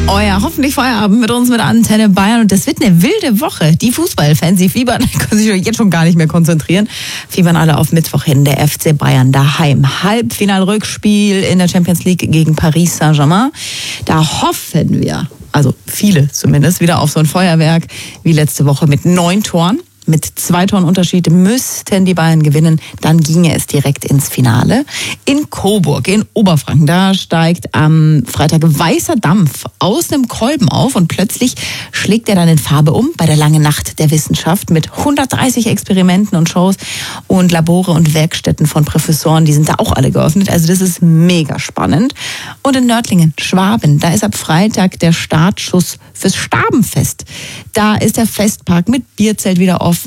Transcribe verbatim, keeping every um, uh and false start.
Euer hoffentlich Feierabend mit uns mit Antenne Bayern und das wird eine wilde Woche. Die Fußballfans, die fiebern, können sich jetzt schon gar nicht mehr konzentrieren, fiebern alle auf Mittwoch hin, der F C Bayern daheim. Halbfinal-Rückspiel in der Champions League gegen Paris Saint-Germain. Da hoffen wir, also viele zumindest, wieder auf so ein Feuerwerk wie letzte Woche mit neun Toren. Mit zwei Toren Unterschied müssten die Bayern gewinnen, dann ginge es direkt ins Finale. In Coburg, in Oberfranken, da steigt am Freitag weißer Dampf aus dem Kolben auf und plötzlich schlägt er dann in Farbe um bei der langen Nacht der Wissenschaft mit hundertdreißig Experimenten und Shows und Labore und Werkstätten von Professoren, die sind da auch alle geöffnet. Also das ist mega spannend. Und in Nördlingen, Schwaben, da ist ab Freitag der Startschuss fürs Stabenfest. Da ist der Festpark mit Bierzelt wieder offen.